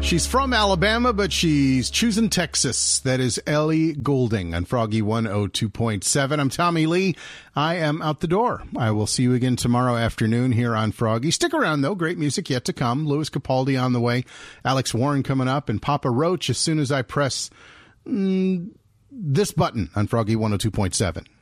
She's from Alabama, but she's choosing Texas. That is Ellie Goulding on Froggy 102.7. I'm Tommy Lee. I am out the door. I will see you again tomorrow afternoon here on Froggy. Stick around, though. Great music yet to come. Louis Capaldi on the way. Alex Warren coming up. And Papa Roach as soon as I press this button on Froggy 102.7.